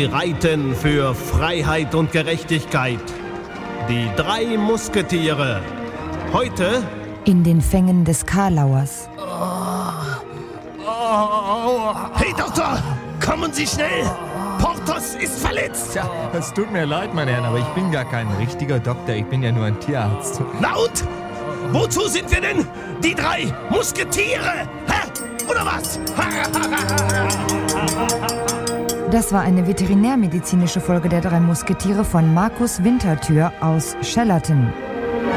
Sie reiten für Freiheit und Gerechtigkeit. Die 3 Musketiere. Heute in den Fängen des Karlauers. Hey Doktor, kommen Sie schnell! Porthos ist verletzt! Tja, es tut mir leid, meine Herren, aber ich bin gar kein richtiger Doktor, ich bin ja nur ein Tierarzt. Na und? Wozu sind wir denn? Die 3 Musketiere! Hä? Oder was? Das war eine veterinärmedizinische Folge der 3 Musketiere von Markus Winterthur aus Schellerton.